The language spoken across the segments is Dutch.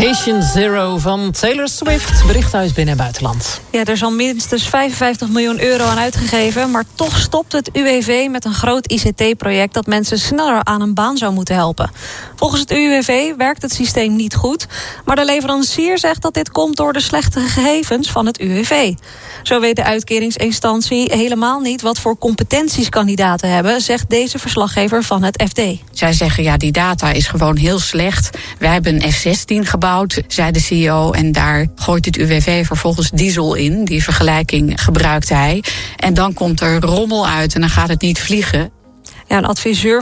Patient Zero van Taylor Swift. Bericht uit binnen- en buitenland. Ja, er is al minstens 55 miljoen euro aan uitgegeven. Maar toch stopt het UWV met een groot ICT-project dat mensen sneller aan een baan zou moeten helpen. Volgens het UWV werkt het systeem niet goed. Maar de leverancier zegt dat dit komt door de slechte gegevens van het UWV. Zo weet de uitkeringsinstantie helemaal niet wat voor competenties kandidaten hebben, zegt deze verslaggever van het FD. Zij zeggen, ja, die data is gewoon heel slecht. Wij hebben een F-16 gebouwd, zei de CEO, en daar gooit het UWV vervolgens diesel in. Die vergelijking gebruikt hij. En dan komt er rommel uit en dan gaat het niet vliegen. Ja, een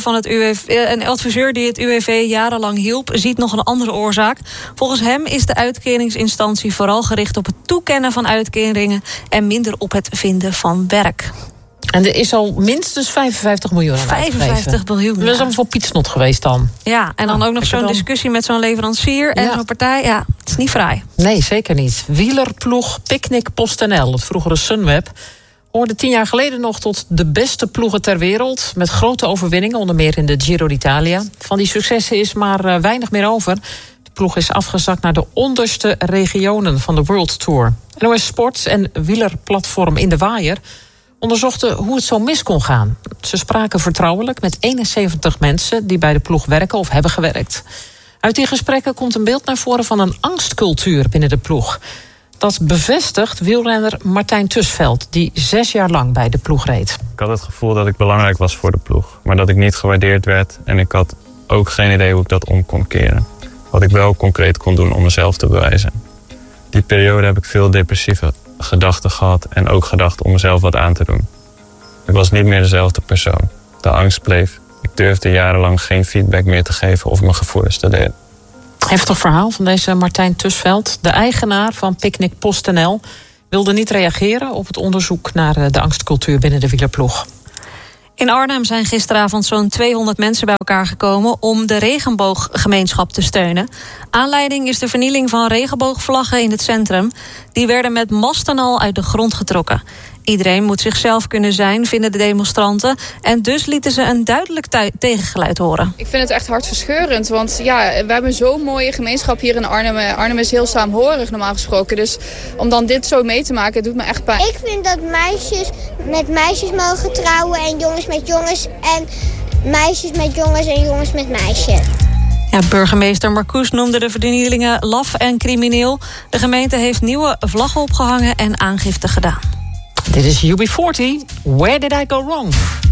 adviseur die het UWV jarenlang hielp, ziet nog een andere oorzaak. Volgens hem is de uitkeringsinstantie vooral gericht op het toekennen van uitkeringen en minder op het vinden van werk. En er is al minstens 55 miljoen aan uitgegeven. 55 miljoen. Dat is allemaal voor Piet Snot geweest dan. Ja, en dan ook nog zo'n discussie met zo'n leverancier en zo'n partij. Ja, het is niet fraai. Nee, zeker niet. Wielerploeg Picnic PostNL, het vroegere Sunweb, hoorde 10 jaar geleden nog tot de beste ploegen ter wereld, met grote overwinningen, onder meer in de Giro d'Italia. Van die successen is maar weinig meer over. De ploeg is afgezakt naar de onderste regionen van de World Tour. NOS Sport en wielerplatform In de Waaier onderzochten hoe het zo mis kon gaan. Ze spraken vertrouwelijk met 71 mensen die bij de ploeg werken of hebben gewerkt. Uit die gesprekken komt een beeld naar voren van een angstcultuur binnen de ploeg. Dat bevestigt wielrenner Martijn Tusveld, die 6 jaar lang bij de ploeg reed. Ik had het gevoel dat ik belangrijk was voor de ploeg, maar dat ik niet gewaardeerd werd en ik had ook geen idee hoe ik dat om kon keren. Wat ik wel concreet kon doen om mezelf te bewijzen. Die periode heb ik veel depressieve gedachten gehad en ook gedacht om mezelf wat aan te doen. Ik was niet meer dezelfde persoon. De angst bleef. Ik durfde jarenlang geen feedback meer te geven of mijn gevoelens te delen. Heftig verhaal van deze Martijn Tusveld. De eigenaar van Picnic PostNL wilde niet reageren op het onderzoek naar de angstcultuur binnen de wielerploeg. In Arnhem zijn gisteravond zo'n 200 mensen bij elkaar gekomen om de regenbooggemeenschap te steunen. Aanleiding is de vernieling van regenboogvlaggen in het centrum. Die werden met mast en al uit de grond getrokken. Iedereen moet zichzelf kunnen zijn, vinden de demonstranten. En dus lieten ze een duidelijk tegengeluid horen. Ik vind het echt hartverscheurend, want ja, we hebben zo'n mooie gemeenschap hier in Arnhem. Arnhem is heel saamhorig normaal gesproken. Dus om dan dit zo mee te maken, doet me echt pijn. Ik vind dat meisjes met meisjes mogen trouwen en jongens met jongens. En meisjes met jongens en jongens met meisjes. Ja, burgemeester Marcouch noemde de vernielingen laf en crimineel. De gemeente heeft nieuwe vlaggen opgehangen en aangifte gedaan. Dit is UB40. Where did I go wrong?